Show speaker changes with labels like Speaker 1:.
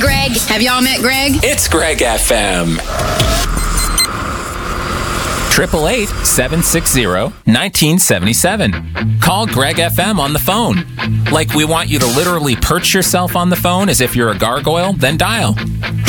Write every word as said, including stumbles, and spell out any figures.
Speaker 1: Greg. Have y'all met Greg?
Speaker 2: It's Greg F M. Triple eight seven six zero nineteen seventy seven. Call Greg F M on the phone. Like we want you to literally perch yourself on the phone as if you're a gargoyle, then dial